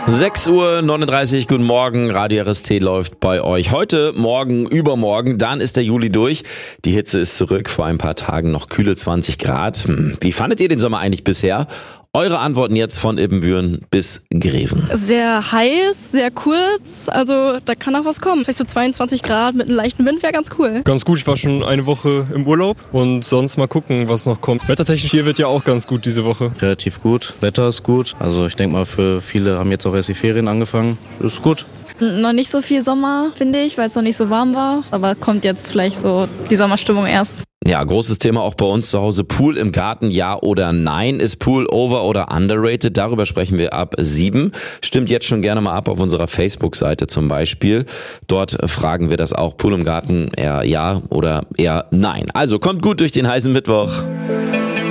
6:39 Uhr, guten Morgen, Radio RST läuft bei euch. Heute, morgen, übermorgen, dann ist der Juli durch. Die Hitze ist zurück, vor ein paar Tagen noch kühle 20 Grad. Wie fandet ihr den Sommer eigentlich bisher? Eure Antworten jetzt von Ibbenbüren bis Greven. Sehr heiß, sehr kurz, also da kann auch was kommen. Vielleicht so 22 Grad mit einem leichten Wind wäre ganz cool. Ganz gut, ich war schon eine Woche im Urlaub und sonst mal gucken, was noch kommt. Wettertechnisch hier wird ja auch ganz gut diese Woche. Relativ gut, Wetter ist gut. Also ich denke mal, für viele haben jetzt auch erst die Ferien angefangen. Ist gut. Noch nicht so viel Sommer, finde ich, weil es noch nicht so warm war. Aber kommt jetzt vielleicht so die Sommerstimmung erst. Ja, großes Thema auch bei uns zu Hause. Pool im Garten, ja oder nein? Ist Pool over oder underrated? Darüber sprechen wir ab 7. Stimmt jetzt schon gerne mal ab auf unserer Facebook-Seite zum Beispiel. Dort fragen wir das auch. Pool im Garten eher ja oder eher nein? Also kommt gut durch den heißen Mittwoch.